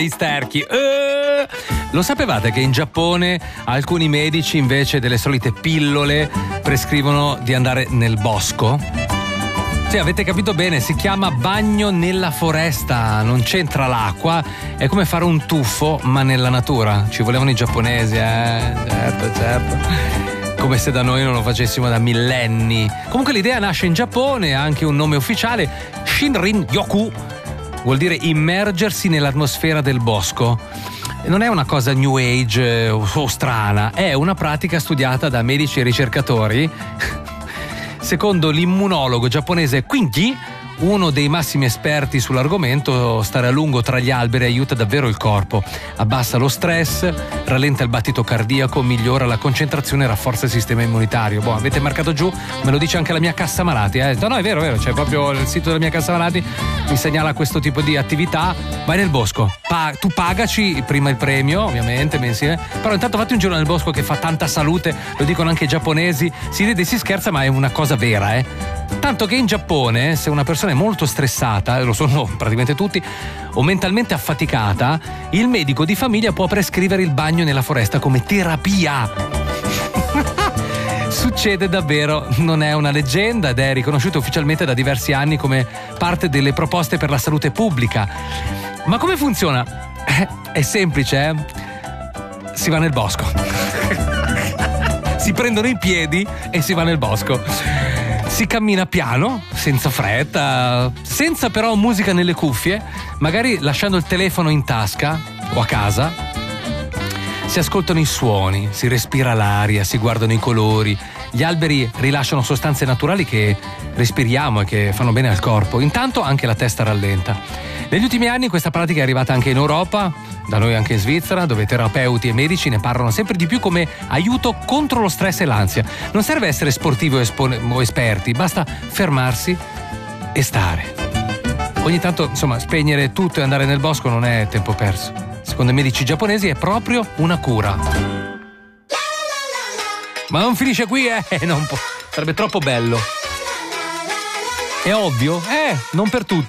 sterchi. Lo sapevate che in Giappone alcuni medici invece delle solite pillole prescrivono di andare nel bosco? Sì, avete capito bene, si chiama bagno nella foresta, non c'entra l'acqua, è come fare un tuffo ma nella natura. Ci volevano i giapponesi, certo. Come se da noi non lo facessimo da millenni. Comunque l'idea nasce in Giappone, ha anche un nome ufficiale, Shinrin-yoku, vuol dire immergersi nell'atmosfera del bosco. Non è una cosa new age o strana, è una pratica studiata da medici e ricercatori. Secondo l'immunologo giapponese Quinji, uno dei massimi esperti sull'argomento, stare a lungo tra gli alberi aiuta davvero il corpo, abbassa lo stress, rallenta il battito cardiaco, migliora la concentrazione e rafforza il sistema immunitario. Boh, avete marcato giù, me lo dice anche la mia cassa malati. No, è vero, c'è proprio il sito della mia cassa malati, mi segnala questo tipo di attività. Vai nel bosco, tu pagaci prima il premio, ovviamente, mensile, però intanto fatti un giro nel bosco che fa tanta salute, lo dicono anche i giapponesi, si ride e si scherza, ma è una cosa vera, Tanto che in Giappone, se una persona è molto stressata, e lo sono praticamente tutti, o mentalmente affaticata, il medico di famiglia può prescrivere il bagno nella foresta come terapia. Succede davvero, non è una leggenda ed è riconosciuto ufficialmente da diversi anni come parte delle proposte per la salute pubblica. Ma come funziona? È semplice, Si va nel bosco. Si prendono i piedi e si va nel bosco. Si cammina piano, senza fretta, senza però musica nelle cuffie, magari lasciando il telefono in tasca o a casa. Si ascoltano i suoni, si respira l'aria, si guardano i colori. Gli alberi rilasciano sostanze naturali che respiriamo e che fanno bene al corpo. Intanto anche la testa rallenta. Negli ultimi anni questa pratica è arrivata anche in Europa, da noi anche in Svizzera, dove terapeuti e medici ne parlano sempre di più come aiuto contro lo stress e l'ansia. Non serve essere sportivi o esperti, basta fermarsi e stare. Ogni tanto, insomma, spegnere tutto e andare nel bosco non è tempo perso. Secondo i medici giapponesi è proprio una cura. Ma non finisce qui, non può. Sarebbe troppo bello. È ovvio? Non per tutti.